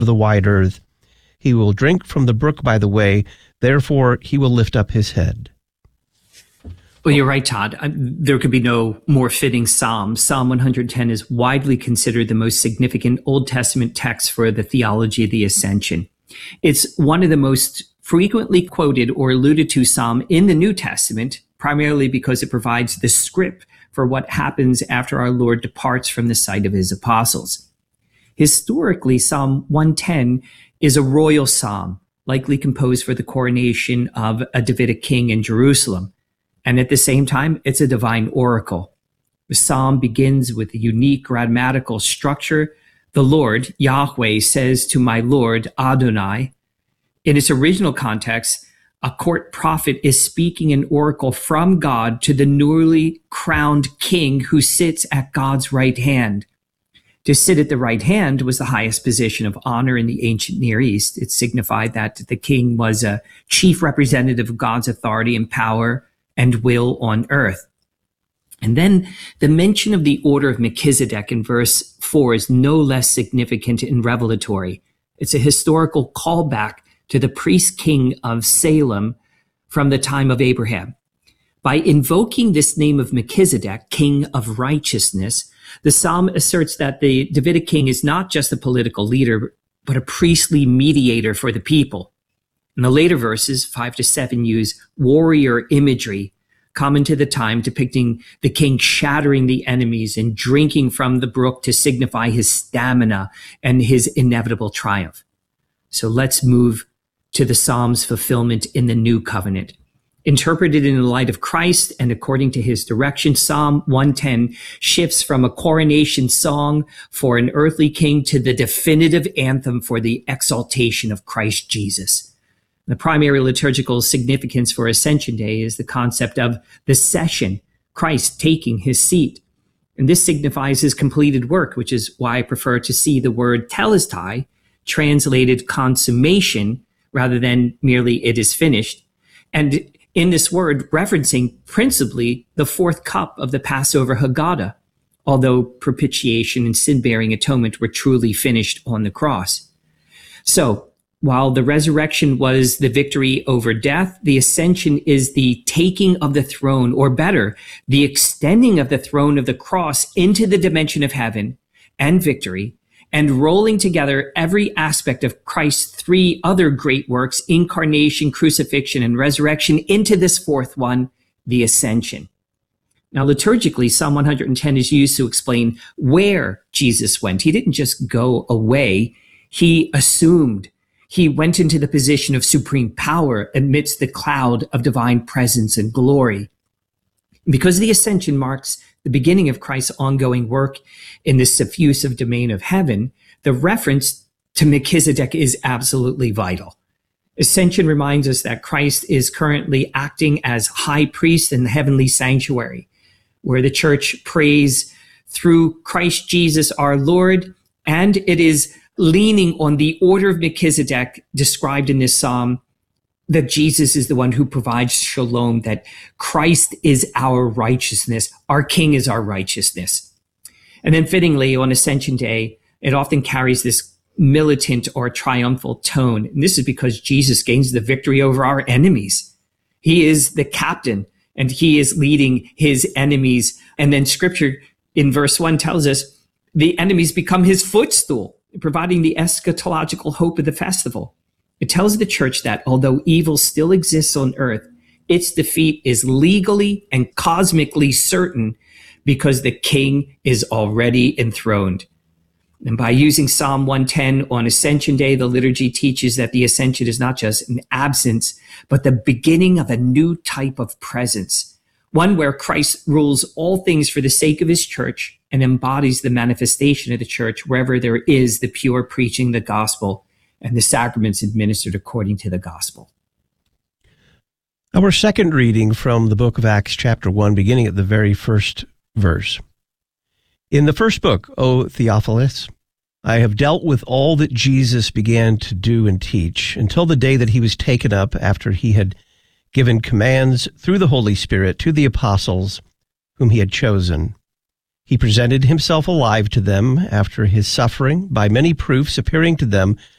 of the wide earth. He will drink from the brook by the way, therefore he will lift up his head. Well, you're right, Todd. There could be no more fitting psalm. Psalm 110 is widely considered the most significant Old Testament text for the theology of the ascension. It's one of the most frequently quoted or alluded to psalm in the New Testament, primarily because it provides the script for what happens after our Lord departs from the sight of his apostles. Historically, Psalm 110 is a royal psalm, likely composed for the coronation of a Davidic king in Jerusalem. And at the same time, it's a divine oracle. The psalm begins with a unique grammatical structure. The Lord, Yahweh, says to my Lord, Adonai. In its original context, a court prophet is speaking an oracle from God to the newly crowned king who sits at God's right hand. To sit at the right hand was the highest position of honor in the ancient Near East. It signified that the king was a chief representative of God's authority and power and will on earth. And then the mention of the order of Melchizedek in verse 4 is no less significant and revelatory. It's a historical callback to the priest king of Salem from the time of Abraham. By invoking this name of Melchizedek, king of righteousness, the psalm asserts that the Davidic king is not just a political leader, but a priestly mediator for the people. And the later verses, 5-7, use warrior imagery common to the time, depicting the king shattering the enemies and drinking from the brook to signify his stamina and his inevitable triumph. So let's move to the psalm's fulfillment in the new covenant. Interpreted in the light of Christ and according to his direction, Psalm 110 shifts from a coronation song for an earthly king to the definitive anthem for the exaltation of Christ Jesus. The primary liturgical significance for Ascension Day is the concept of the session, Christ taking his seat. And this signifies his completed work, which is why I prefer to see the word telestai, translated consummation, rather than merely it is finished. And in this word, referencing principally the fourth cup of the Passover Haggadah, although propitiation and sin-bearing atonement were truly finished on the cross. So, while the resurrection was the victory over death, the ascension is the taking of the throne, or better, the extending of the throne of the cross into the dimension of heaven and victory, and rolling together every aspect of Christ's three other great works, incarnation, crucifixion, and resurrection, into this fourth one, the ascension. Now, liturgically, Psalm 110 is used to explain where Jesus went. He didn't just go away. He assumed. He went into the position of supreme power amidst the cloud of divine presence and glory. Because the ascension marks the beginning of Christ's ongoing work in the suffusive domain of heaven, the reference to Melchizedek is absolutely vital. Ascension reminds us that Christ is currently acting as high priest in the heavenly sanctuary, where the church prays through Christ Jesus our Lord, and it is leaning on the order of Melchizedek described in this psalm, that Jesus is the one who provides shalom, that Christ is our righteousness, our King is our righteousness. And then fittingly, on Ascension Day, it often carries this militant or triumphal tone. And this is because Jesus gains the victory over our enemies. He is the captain, and he is leading his enemies. And then Scripture in verse 1 tells us the enemies become his footstool, providing the eschatological hope of the festival. It tells the church that although evil still exists on earth, its defeat is legally and cosmically certain because the king is already enthroned. And by using Psalm 110 on Ascension Day, the liturgy teaches that the ascension is not just an absence, but the beginning of a new type of presence, one where Christ rules all things for the sake of his church and embodies the manifestation of the church wherever there is the pure preaching of the gospel and the sacraments administered according to the gospel. Our second reading from the book of Acts, chapter 1, beginning at the very first verse. In the first book, O Theophilus, I have dealt with all that Jesus began to do and teach until the day that he was taken up after he had given commands through the Holy Spirit to the apostles whom he had chosen. He presented himself alive to them after his suffering by many proofs, appearing to them